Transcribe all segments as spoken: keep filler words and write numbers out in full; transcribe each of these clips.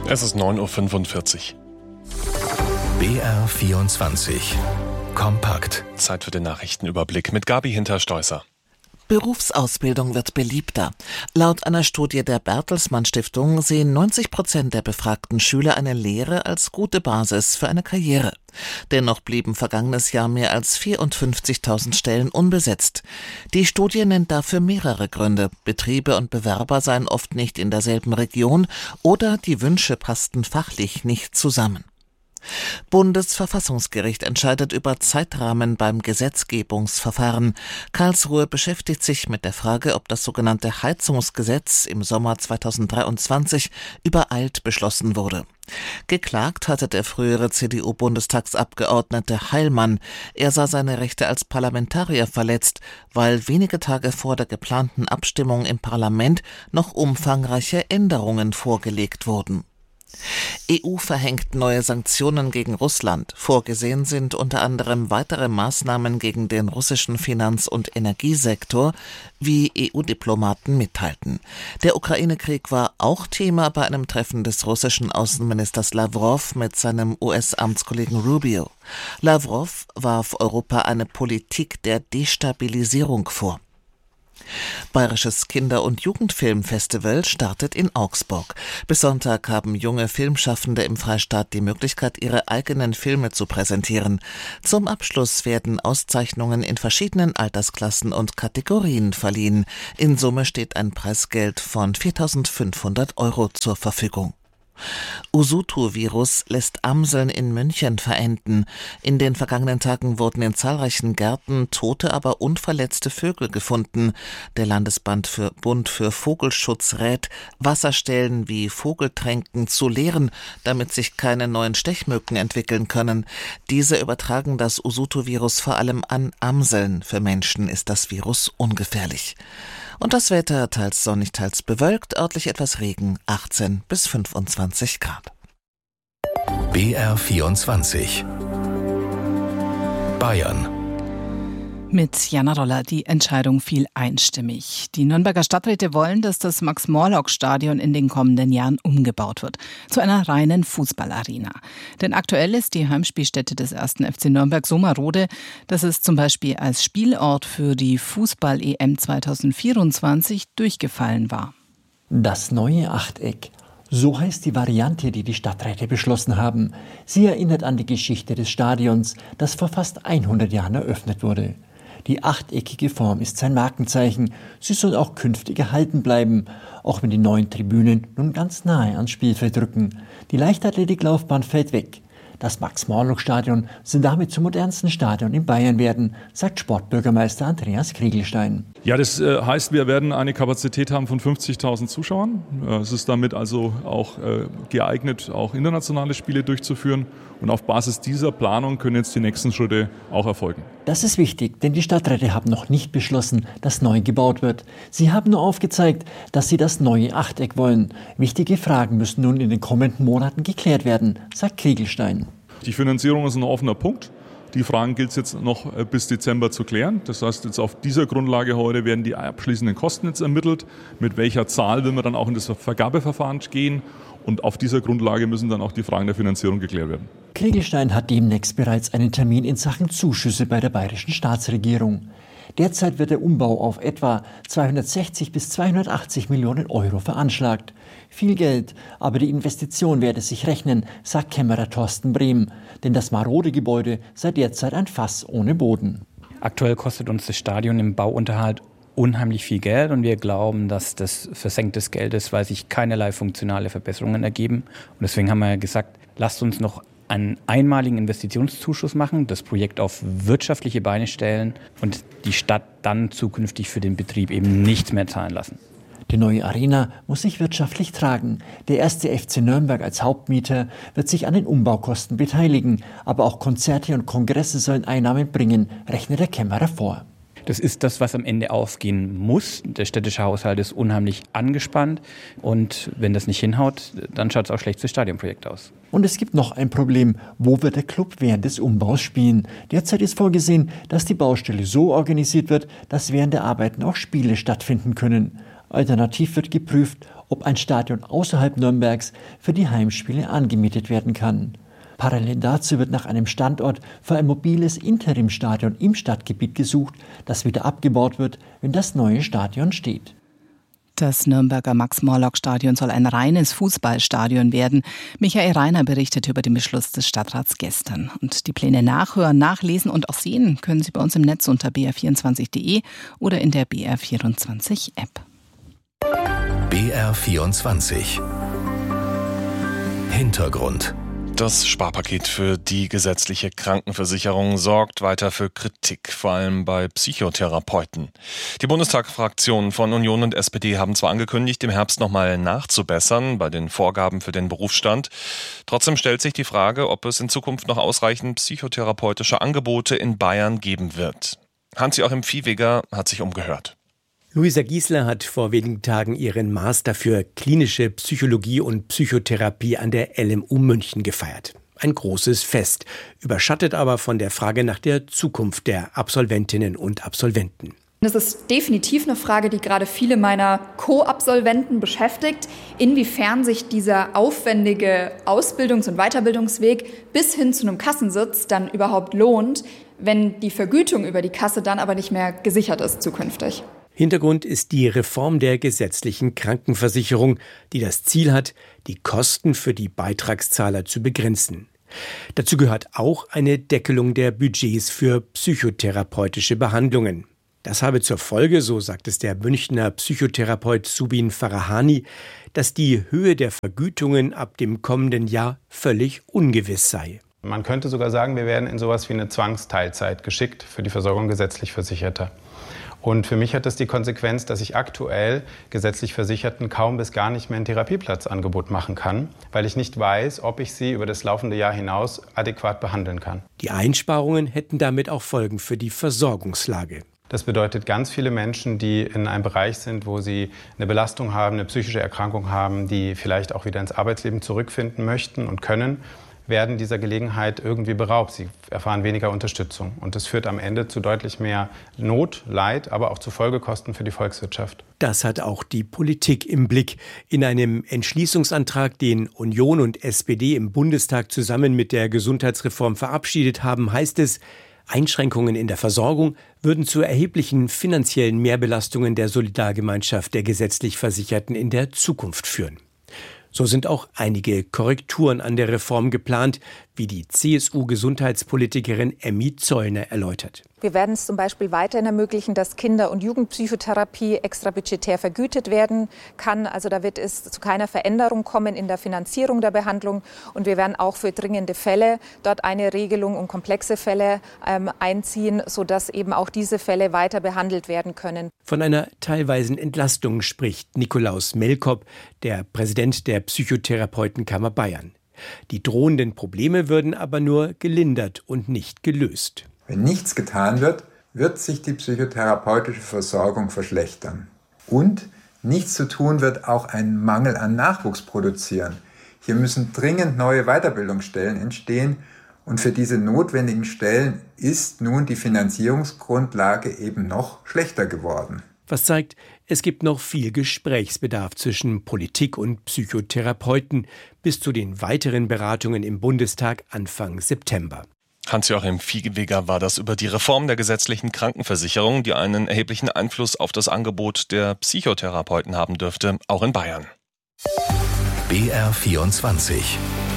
Es ist neun Uhr fünfundvierzig. B R vierundzwanzig. Kompakt. Zeit für den Nachrichtenüberblick mit Gabi Hinterstoisser. Berufsausbildung wird beliebter. Laut einer Studie der Bertelsmann Stiftung sehen neunzig Prozent der befragten Schüler eine Lehre als gute Basis für eine Karriere. Dennoch blieben vergangenes Jahr mehr als vierundfünfzigtausend Stellen unbesetzt. Die Studie nennt dafür mehrere Gründe. Betriebe und Bewerber seien oft nicht in derselben Region oder die Wünsche passten fachlich nicht zusammen. Bundesverfassungsgericht entscheidet über Zeitrahmen beim Gesetzgebungsverfahren. Karlsruhe beschäftigt sich mit der Frage, ob das sogenannte Heizungsgesetz im Sommer zweitausenddreiundzwanzig übereilt beschlossen wurde. Geklagt hatte der frühere C D U-Bundestagsabgeordnete Heilmann. Er sah seine Rechte als Parlamentarier verletzt, weil wenige Tage vor der geplanten Abstimmung im Parlament noch umfangreiche Änderungen vorgelegt wurden. E U verhängt neue Sanktionen gegen Russland. Vorgesehen sind unter anderem weitere Maßnahmen gegen den russischen Finanz- und Energiesektor, wie E U-Diplomaten mitteilten. Der Ukraine-Krieg war auch Thema bei einem Treffen des russischen Außenministers Lawrow mit seinem U S-Amtskollegen Rubio. Lawrow warf Europa eine Politik der Destabilisierung vor. Bayerisches Kinder- und Jugendfilmfestival startet in Augsburg. Bis Sonntag haben junge Filmschaffende im Freistaat die Möglichkeit, ihre eigenen Filme zu präsentieren. Zum Abschluss werden Auszeichnungen in verschiedenen Altersklassen und Kategorien verliehen. In Summe steht ein Preisgeld von viertausendfünfhundert Euro zur Verfügung. Usutu-Virus lässt Amseln in München verenden. In den vergangenen Tagen wurden in zahlreichen Gärten tote, aber unverletzte Vögel gefunden. Der Landesband für Bund für Vogelschutz rät, Wasserstellen wie Vogeltränken zu leeren, damit sich keine neuen Stechmücken entwickeln können. Diese übertragen das Usutu-Virus vor allem an Amseln. Für Menschen ist das Virus ungefährlich. Und das Wetter teils sonnig, teils bewölkt, örtlich etwas Regen, achtzehn bis fünfundzwanzig Grad. B R vierundzwanzig. Bayern. Mit Jana Roller, die Entscheidung fiel einstimmig. Die Nürnberger Stadträte wollen, dass das Max-Morlock-Stadion in den kommenden Jahren umgebaut wird. Zu einer reinen Fußballarena. Denn aktuell ist die Heimspielstätte des ersten F C Nürnberg so marode, dass es zum Beispiel als Spielort für die Fußball-E M zweitausendvierundzwanzig durchgefallen war. Das neue Achteck. So heißt die Variante, die die Stadträte beschlossen haben. Sie erinnert an die Geschichte des Stadions, das vor fast hundert Jahren eröffnet wurde. Die achteckige Form ist sein Markenzeichen. Sie soll auch künftig erhalten bleiben, auch wenn die neuen Tribünen nun ganz nahe ans Spielfeld rücken. Die Leichtathletiklaufbahn fällt weg. Das Max-Morlock-Stadion soll damit zum modernsten Stadion in Bayern werden, sagt Sportbürgermeister Andreas Kriegelstein. Ja, das äh, heißt, wir werden eine Kapazität haben von fünfzigtausend Zuschauern. Äh, es ist damit also auch äh, geeignet, auch internationale Spiele durchzuführen. Und auf Basis dieser Planung können jetzt die nächsten Schritte auch erfolgen. Das ist wichtig, denn die Stadträte haben noch nicht beschlossen, dass neu gebaut wird. Sie haben nur aufgezeigt, dass sie das neue Achteck wollen. Wichtige Fragen müssen nun in den kommenden Monaten geklärt werden, sagt Kriegelstein. Die Finanzierung ist ein offener Punkt. Die Fragen gilt es jetzt noch bis Dezember zu klären. Das heißt, jetzt auf dieser Grundlage heute werden die abschließenden Kosten jetzt ermittelt. Mit welcher Zahl will man dann auch in das Vergabeverfahren gehen? Und auf dieser Grundlage müssen dann auch die Fragen der Finanzierung geklärt werden. Kriegelstein hat demnächst bereits einen Termin in Sachen Zuschüsse bei der bayerischen Staatsregierung. Derzeit wird der Umbau auf etwa zweihundertsechzig bis zweihundertachtzig Millionen Euro veranschlagt. Viel Geld, aber die Investition werde sich rechnen, sagt Kämmerer Thorsten Brehm. Denn das marode Gebäude sei derzeit ein Fass ohne Boden. Aktuell kostet uns das Stadion im Bauunterhalt unheimlich viel Geld und wir glauben, dass das versenktes Geld ist, weil sich keinerlei funktionale Verbesserungen ergeben. Und deswegen haben wir gesagt, lasst uns noch einen einmaligen Investitionszuschuss machen, das Projekt auf wirtschaftliche Beine stellen und die Stadt dann zukünftig für den Betrieb eben nichts mehr zahlen lassen. Die neue Arena muss sich wirtschaftlich tragen. Der erste F C Nürnberg als Hauptmieter wird sich an den Umbaukosten beteiligen. Aber auch Konzerte und Kongresse sollen Einnahmen bringen, rechnet der Kämmerer vor. Das ist das, was am Ende aufgehen muss. Der städtische Haushalt ist unheimlich angespannt. Und wenn das nicht hinhaut, dann schaut es auch schlecht fürs Stadionprojekt aus. Und es gibt noch ein Problem. Wo wird der Club während des Umbaus spielen? Derzeit ist vorgesehen, dass die Baustelle so organisiert wird, dass während der Arbeiten auch Spiele stattfinden können. Alternativ wird geprüft, ob ein Stadion außerhalb Nürnbergs für die Heimspiele angemietet werden kann. Parallel dazu wird nach einem Standort für ein mobiles Interimstadion im Stadtgebiet gesucht, das wieder abgebaut wird, wenn das neue Stadion steht. Das Nürnberger Max-Morlock-Stadion soll ein reines Fußballstadion werden. Michael Reiner berichtet über den Beschluss des Stadtrats gestern. Und die Pläne nachhören, nachlesen und auch sehen können Sie bei uns im Netz unter b r vierundzwanzig punkt d e oder in der B R vierundzwanzig App. B R vierundzwanzig Hintergrund. Das Sparpaket für die gesetzliche Krankenversicherung sorgt weiter für Kritik, vor allem bei Psychotherapeuten. Die Bundestagsfraktionen von Union und S P D haben zwar angekündigt, im Herbst nochmal nachzubessern bei den Vorgaben für den Berufsstand. Trotzdem stellt sich die Frage, ob es in Zukunft noch ausreichend psychotherapeutische Angebote in Bayern geben wird. Hans-Joachim Viehweger hat sich umgehört. Luisa Giesler hat vor wenigen Tagen ihren Master für klinische Psychologie und Psychotherapie an der L M U München gefeiert. Ein großes Fest, überschattet aber von der Frage nach der Zukunft der Absolventinnen und Absolventen. Das ist definitiv eine Frage, die gerade viele meiner Co-Absolventen beschäftigt, inwiefern sich dieser aufwendige Ausbildungs- und Weiterbildungsweg bis hin zu einem Kassensitz dann überhaupt lohnt, wenn die Vergütung über die Kasse dann aber nicht mehr gesichert ist zukünftig. Hintergrund ist die Reform der gesetzlichen Krankenversicherung, die das Ziel hat, die Kosten für die Beitragszahler zu begrenzen. Dazu gehört auch eine Deckelung der Budgets für psychotherapeutische Behandlungen. Das habe zur Folge, so sagt es der Münchner Psychotherapeut Subin Farahani, dass die Höhe der Vergütungen ab dem kommenden Jahr völlig ungewiss sei. Man könnte sogar sagen, wir werden in sowas wie eine Zwangsteilzeit geschickt für die Versorgung gesetzlich Versicherter. Und für mich hat das die Konsequenz, dass ich aktuell gesetzlich Versicherten kaum bis gar nicht mehr ein Therapieplatzangebot machen kann, weil ich nicht weiß, ob ich sie über das laufende Jahr hinaus adäquat behandeln kann. Die Einsparungen hätten damit auch Folgen für die Versorgungslage. Das bedeutet, ganz viele Menschen, die in einem Bereich sind, wo sie eine Belastung haben, eine psychische Erkrankung haben, die vielleicht auch wieder ins Arbeitsleben zurückfinden möchten und können, werden dieser Gelegenheit irgendwie beraubt. Sie erfahren weniger Unterstützung. Und das führt am Ende zu deutlich mehr Not, Leid, aber auch zu Folgekosten für die Volkswirtschaft. Das hat auch die Politik im Blick. In einem Entschließungsantrag, den Union und S P D im Bundestag zusammen mit der Gesundheitsreform verabschiedet haben, heißt es, Einschränkungen in der Versorgung würden zu erheblichen finanziellen Mehrbelastungen der Solidargemeinschaft der gesetzlich Versicherten in der Zukunft führen. So sind auch einige Korrekturen an der Reform geplant, wie die C S U-Gesundheitspolitikerin Emmy Zollner erläutert. Wir werden es zum Beispiel weiterhin ermöglichen, dass Kinder- und Jugendpsychotherapie extrabudgetär vergütet werden kann. Also da wird es zu keiner Veränderung kommen in der Finanzierung der Behandlung. Und wir werden auch für dringende Fälle dort eine Regelung und komplexe Fälle ähm, einziehen, sodass eben auch diese Fälle weiter behandelt werden können. Von einer teilweisen Entlastung spricht Nikolaus Melkop, der Präsident der Psychotherapeutenkammer Bayern. Die drohenden Probleme würden aber nur gelindert und nicht gelöst. Wenn nichts getan wird, wird sich die psychotherapeutische Versorgung verschlechtern. Und nichts zu tun wird auch einen Mangel an Nachwuchs produzieren. Hier müssen dringend neue Weiterbildungsstellen entstehen. Und für diese notwendigen Stellen ist nun die Finanzierungsgrundlage eben noch schlechter geworden. Was zeigt, es gibt noch viel Gesprächsbedarf zwischen Politik und Psychotherapeuten bis zu den weiteren Beratungen im Bundestag Anfang September. Hans-Joachim Viehweger war das über die Reform der gesetzlichen Krankenversicherung, die einen erheblichen Einfluss auf das Angebot der Psychotherapeuten haben dürfte, auch in Bayern. B R vierundzwanzig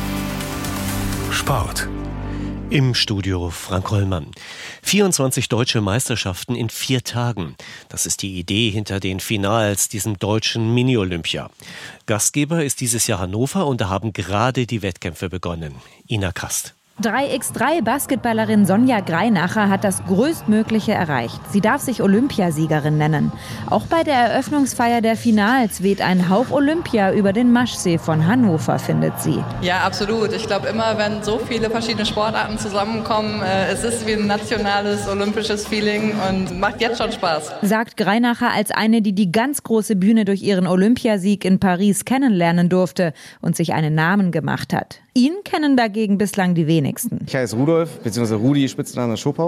Sport. Im Studio Frank Hollmann. vierundzwanzig deutsche Meisterschaften in vier Tagen. Das ist die Idee hinter den Finals, diesem deutschen Mini-Olympia. Gastgeber ist dieses Jahr Hannover und da haben gerade die Wettkämpfe begonnen. Ina Kast. drei gegen drei Basketballerin Sonja Greinacher hat das Größtmögliche erreicht. Sie darf sich Olympiasiegerin nennen. Auch bei der Eröffnungsfeier der Finals weht ein Hauch Olympia über den Maschsee von Hannover, findet sie. Ja, absolut. Ich glaube immer, wenn so viele verschiedene Sportarten zusammenkommen, äh, es ist wie ein nationales olympisches Feeling und macht jetzt schon Spaß. Sagt Greinacher als eine, die die ganz große Bühne durch ihren Olympiasieg in Paris kennenlernen durfte und sich einen Namen gemacht hat. Ihn kennen dagegen bislang die wenigsten. Ich heiße Rudolf, beziehungsweise Rudi, Spitzname Schophaus.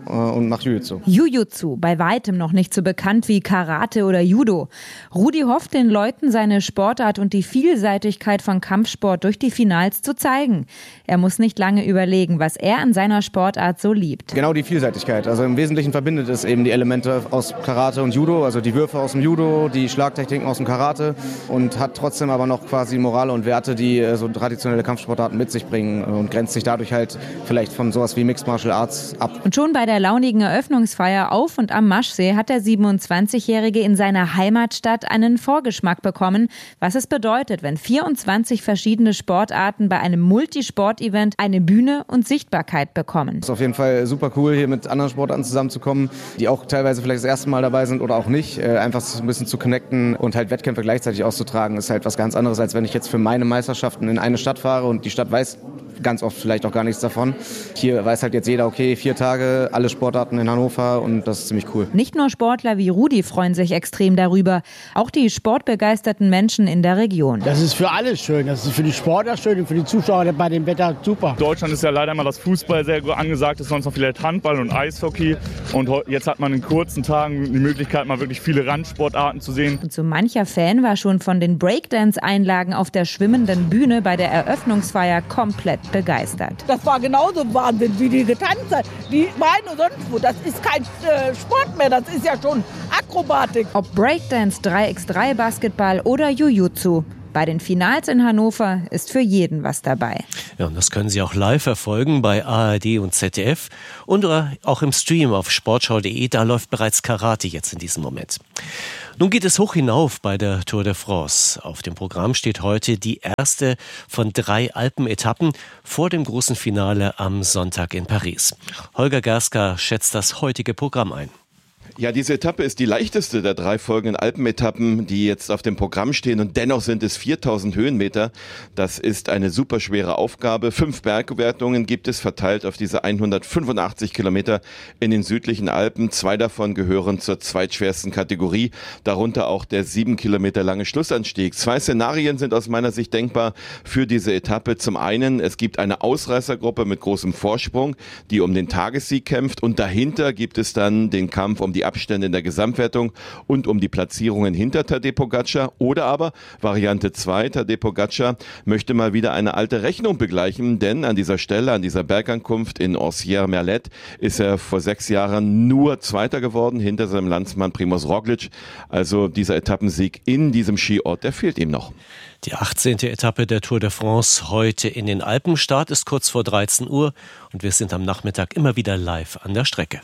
und mache Jiu-Jitsu. Jiu-Jitsu, bei weitem noch nicht so bekannt wie Karate oder Judo. Rudi hofft, den Leuten seine Sportart und die Vielseitigkeit von Kampfsport durch die Finals zu zeigen. Er muss nicht lange überlegen, was er an seiner Sportart so liebt. Genau die Vielseitigkeit. Also im Wesentlichen verbindet es eben die Elemente aus Karate und Judo, also die Würfe aus dem Judo, die Schlagtechniken aus dem Karate und hat trotzdem aber noch quasi Morale und Werte, die so traditionelle Kampfsportarten mit sich bringen und grenzt sich dadurch halt vielleicht von sowas wie Mixed Martial Arts ab. Und schon bei der launigen Eröffnungsfeier auf und am Maschsee hat der siebenundzwanzigjährige in seiner Heimatstadt einen Vorgeschmack bekommen, was es bedeutet, wenn vierundzwanzig verschiedene Sportarten bei einem Multisport-Event eine Bühne und Sichtbarkeit bekommen. Es ist auf jeden Fall super cool, hier mit anderen Sportarten zusammenzukommen, die auch teilweise vielleicht das erste Mal dabei sind oder auch nicht. Einfach so ein bisschen zu connecten und halt Wettkämpfe gleichzeitig auszutragen, ist halt was ganz anderes, als wenn ich jetzt für meine Meisterschaften in eine Stadt fahre und die Stadt weiß ganz oft vielleicht auch gar nichts davon. Hier weiß halt jetzt jeder, okay, vier Tage, alle Sportarten in Hannover und das ist ziemlich cool. Nicht nur Sportler wie Rudi freuen sich extrem darüber, auch die sportbegeisterten Menschen in der Region. Das ist für alle schön, das ist für die Sportler schön und für die Zuschauer bei dem Wetter super. In Deutschland ist ja leider immer das Fußball sehr angesagt, ist sonst noch vielleicht Handball und Eishockey und jetzt hat man in kurzen Tagen die Möglichkeit, mal wirklich viele Randsportarten zu sehen. Und so mancher Fan war schon von den Breakdance-Einlagen auf der schwimmenden Bühne bei der Eröffnungsfeier komplett begeistert. Das war genauso Wahnsinn, wie die getanzt hat. Die Beine und sonst wo. Das ist kein äh, Sport mehr, das ist ja schon Akrobatik. Ob Breakdance, drei gegen drei Basketball oder Jiu-Jitsu. Bei den Finals in Hannover ist für jeden was dabei. Ja, und das können Sie auch live verfolgen bei A R D und Z D F und auch im Stream auf sportschau punkt de. Da läuft bereits Karate jetzt in diesem Moment. Nun geht es hoch hinauf bei der Tour de France. Auf dem Programm steht heute die erste von drei Alpenetappen vor dem großen Finale am Sonntag in Paris. Holger Gerska schätzt das heutige Programm ein. Ja, diese Etappe ist die leichteste der drei folgenden Alpenetappen, die jetzt auf dem Programm stehen und dennoch sind es viertausend Höhenmeter. Das ist eine super schwere Aufgabe. Fünf Bergwertungen gibt es verteilt auf diese hundertfünfundachtzig Kilometer in den südlichen Alpen. Zwei davon gehören zur zweitschwersten Kategorie, darunter auch der sieben Kilometer lange Schlussanstieg. Zwei Szenarien sind aus meiner Sicht denkbar für diese Etappe. Zum einen, es gibt eine Ausreißergruppe mit großem Vorsprung, die um den Tagessieg kämpft und dahinter gibt es dann den Kampf um die Abstände in der Gesamtwertung und um die Platzierungen hinter Tadej Pogačar. Oder aber Variante zwei, Tadej Pogačar möchte mal wieder eine alte Rechnung begleichen, denn an dieser Stelle, an dieser Bergankunft in Orsières-Merlet ist er vor sechs Jahren nur Zweiter geworden, hinter seinem Landsmann Primož Roglič. Also dieser Etappensieg in diesem Skiort, der fehlt ihm noch. Die achtzehnte Etappe der Tour de France heute in den Alpen. Start ist kurz vor dreizehn Uhr und wir sind am Nachmittag immer wieder live an der Strecke.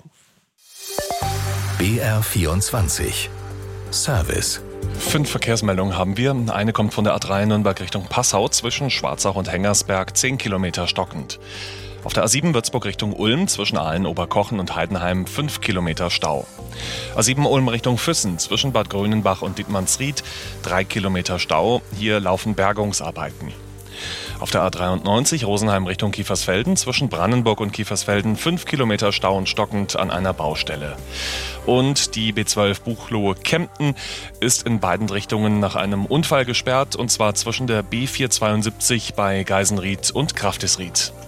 B R vierundzwanzig Service. Fünf Verkehrsmeldungen haben wir. Eine kommt von der A drei Nürnberg Richtung Passau zwischen Schwarzach und Hengersberg, zehn Kilometer stockend. Auf der A sieben Würzburg Richtung Ulm zwischen Aalen, Oberkochen und Heidenheim fünf Kilometer Stau. A sieben Ulm Richtung Füssen zwischen Bad Grünenbach und Dietmannsried drei Kilometer Stau. Hier laufen Bergungsarbeiten. Auf der A dreiundneunzig Rosenheim Richtung Kiefersfelden zwischen Brandenburg und Kiefersfelden fünf Kilometer Stau und stockend an einer Baustelle. Und die B zwölf Buchloe-Kempten ist in beiden Richtungen nach einem Unfall gesperrt, und zwar zwischen der B vierhundertzweiundsiebzig bei Geisenried und Grafdisried.